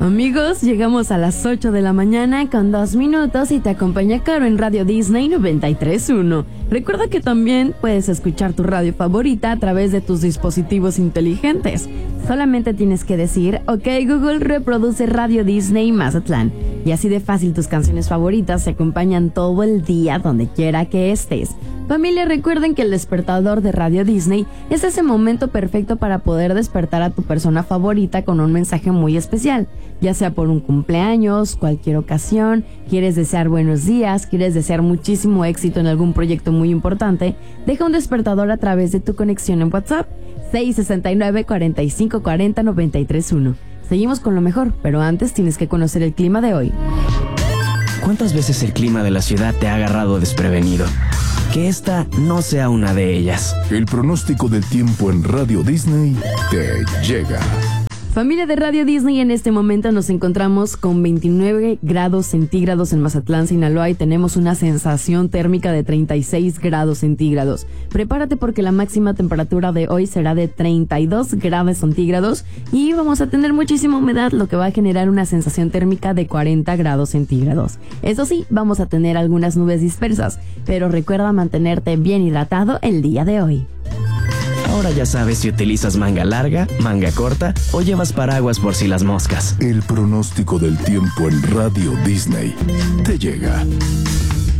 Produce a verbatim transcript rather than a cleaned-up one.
Amigos, llegamos a las ocho de la mañana con dos minutos y te acompaña Caro en Radio Disney noventa y tres punto uno. Recuerda que también puedes escuchar tu radio favorita a través de tus dispositivos inteligentes. Solamente tienes que decir, ok Google, reproduce Radio Disney Mazatlán. Y así de fácil tus canciones favoritas te acompañan todo el día donde quiera que estés. Familia, recuerden que el despertador de Radio Disney es ese momento perfecto para poder despertar a tu persona favorita con un mensaje muy especial, ya sea por un cumpleaños, cualquier ocasión, quieres desear buenos días, quieres desear muchísimo éxito en algún proyecto muy importante, deja un despertador a través de tu conexión en WhatsApp seis seis nueve, cuatro cinco cuatro cero, nueve tres uno. Seguimos con lo mejor, pero antes tienes que conocer el clima de hoy. ¿Cuántas veces el clima de la ciudad te ha agarrado desprevenido? Que esta no sea una de ellas. El pronóstico del tiempo en Radio Disney te llega. Familia de Radio Disney, en este momento nos encontramos con veintinueve grados centígrados en Mazatlán, Sinaloa, y tenemos una sensación térmica de treinta y seis grados centígrados. Prepárate porque la máxima temperatura de hoy será de treinta y dos grados centígrados y vamos a tener muchísima humedad, lo que va a generar una sensación térmica de cuarenta grados centígrados. Eso sí, vamos a tener algunas nubes dispersas, pero recuerda mantenerte bien hidratado el día de hoy. Ahora ya sabes si utilizas manga larga, manga corta o llevas paraguas por si las moscas. El pronóstico del tiempo en Radio Disney te llega.